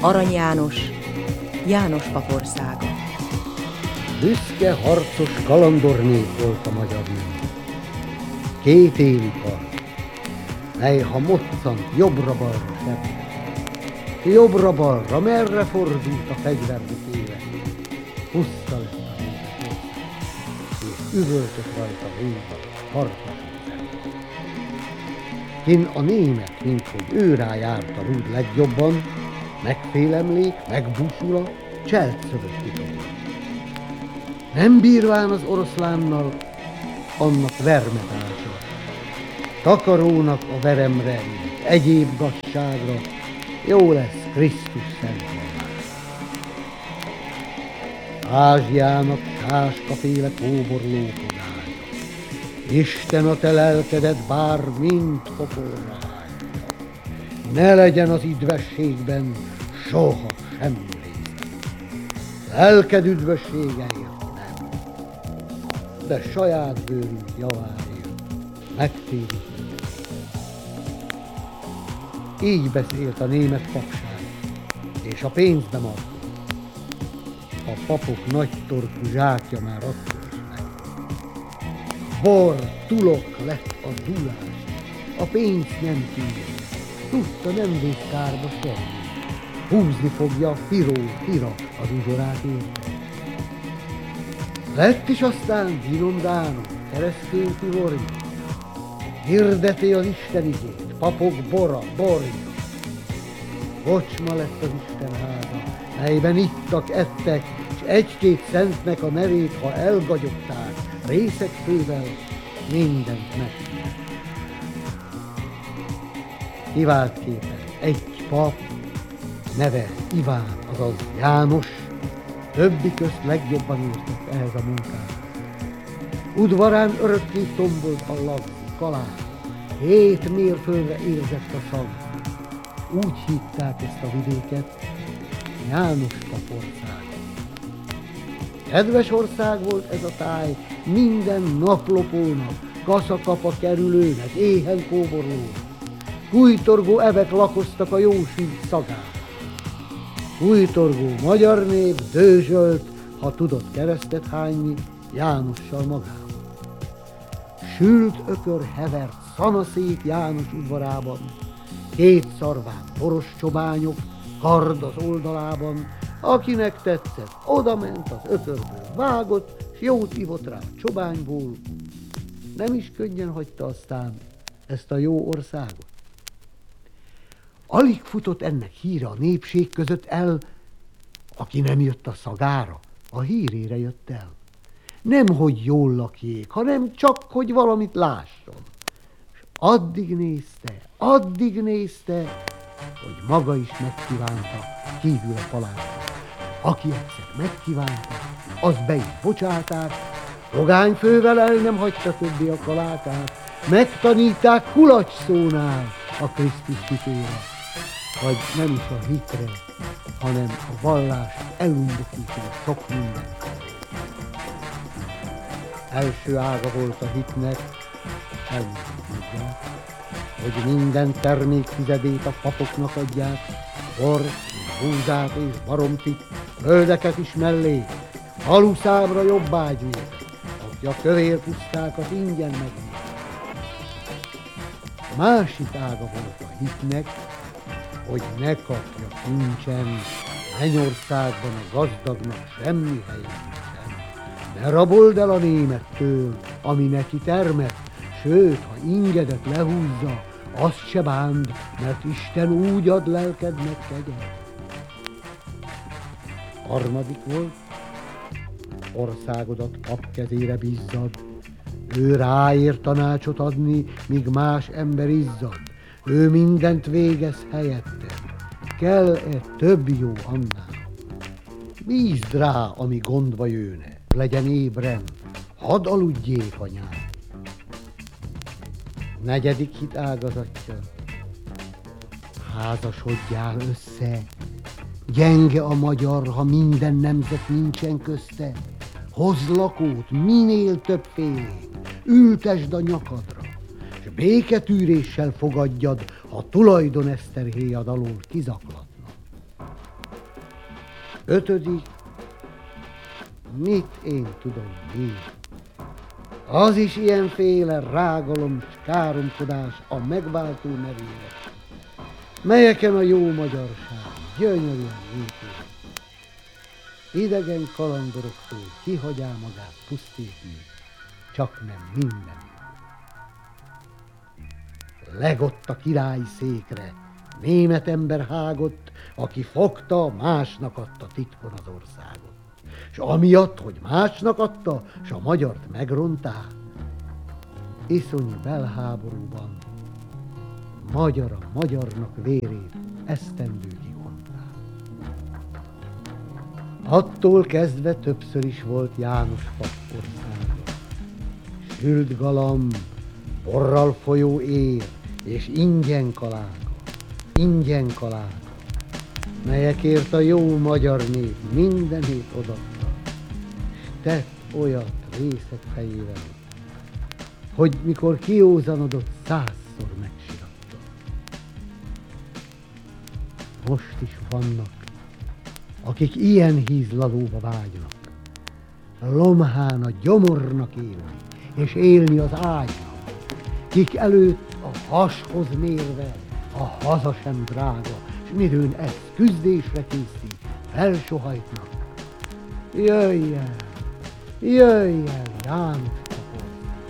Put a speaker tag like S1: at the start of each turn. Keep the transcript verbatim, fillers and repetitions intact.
S1: Arany János, János pap országa.
S2: Büszke, harcos kalandornép volt a magyar nép. Két éli kar, mely ha moccant jobbra-balra sebb. Jobbra-balra, merre fordult a fegyvernek élet, puszta lett a német ország, és üvöltött rajta vége, harcos szemben. Kin a német, mint hogy ő rá járt a rúd legjobban, megfélemlék, megbúsula, cseltszögött titokban. Nem bírván az oroszlánnal, annak vermetása, takarónak a veremre, egyéb gazságra, jó lesz Krisztus szentvallása. Ázsiának sáskaféle kóborló kodája, Isten a te lelkedet bár mind pokolra hányja. Ne legyen az üdvességben soha semmi része. Lelked üdvösségeért nem, de saját bőrünk javáért megtérítünk. Így beszélt a német papság, és a pénzbe markolt. A papok nagy torkú zsákja már akkor is meg. Bor, tulok lett a dulás, a pénz nem tűnik. Tudta, nem vész kárba semmi. Húzni fogja a firó, fira az uzsorát érte. Lett is aztán Dinomdánon, keresztény tivorja. Hirdeti az Isten igét, papok bora, borja. Kocsma lett az Isten háza, melyben ittak, ettek, s egy-két szentnek a nevét, ha elgagyogták, részegfővel mindent megtettek. Kiváltképpen egy pap, neve Iván, azaz János, többi közt legjobban értett ehhez a munkához. Udvarán örökké tombolt a lag, kalán, hét mérföldre érzett a szag. Úgy hívták ezt a vidéket, János pap ország. Kedves ország volt ez a táj, minden naplopónak, kaszakapa kerülőnek, éhen kóborlónak. Kújtorgó evek lakoztak a jó sült szagán. Kújtorgó magyar nép dőzsölt, ha tudott keresztet hányni Jánossal magával. Sült ökör hevert szanaszét János udvarában, két szarván boros csobányok, kard az oldalában, akinek tetszett, odament az ökörből vágott, s jót ivott rá a csobányból. Nem is könnyen hagyta aztán ezt a jó országot. Alig futott ennek híre a népség között el, aki nem jött a szagára, a hírére jött el. Nem, hogy jól lakjék, hanem csak, hogy valamit lásson. És addig nézte, addig nézte, hogy maga is megkívánta kívül a palánkat. Aki egyszer megkívánta, az be is bocsáták, rogányfővel el nem hagyta többé a kalákát, megtaníták kulacs szónál a Krisztus hitére, vagy nem is a hitre, hanem a vallás elundokító sok minden. Első ága volt a hitnek, elmondják, hogy minden termék tizedét a papoknak adják, bort, búzát és baromtit, földeket is mellé, aluszámra jobb ágyújt, aki a kövér pusztákat ingyen megnéz. Másik ága volt a hitnek, hogy ne kapja kincsen, mennyországban a gazdagnak semmi helye nincsen. Ne rabold el a némettől, ami neki termett, sőt, ha ingedet lehúzza, azt se bánd, mert Isten úgy ad lelkednek kegyet. Harmadik volt, országodat pap kezére bízzad, ő ráér tanácsot adni, míg más ember izzad, ő mindent végez helyetted, kell-e több jó annál? Bízd rá, ami gondba jönne, legyen ébren, hadd aludjék anyám. Negyedik hit ágazatja, házasodjál össze, gyenge a magyar, ha minden nemzet nincsen közte, hozz lakót, minél többfélét, ültesd a nyakadra, s béketűréssel fogadjad, ha tulajdon eszterhéjad alól kizaklatna. Ötödik, mit én tudom mi? Az is ilyenféle rágalom s káromkodás a megváltó nevére, melyeken a jó magyarság gyönyörűen épül. Idegen kalandoroktól kihagyá magát pusztítni, csak nem minden. Legott a királyi székre, német ember hágott, aki fogta, másnak adta titkon az országot. S amiatt, hogy másnak adta, s a magyart megronták, iszonyú belháborúban magyar a magyarnak vérét esztendőkig onták. Attól kezdve többször is volt János pap országa. Sült galamb, borral folyó ér, és ingyen kaláka, ingyen kaláka, melyekért a jó magyar nép mindenét odatta, s tett olyat részek fejével, hogy mikor kiózanodott, százszor megsiratta. Most is vannak, akik ilyen hízlalóba vágynak, lomhán a gyomornak élni, és élni az ágynak, kik előtt a hashoz mérve a haza sem drága, s midőn ezt küzdésre készít, felsohajtnak. Jöjj el, jöjj el, János!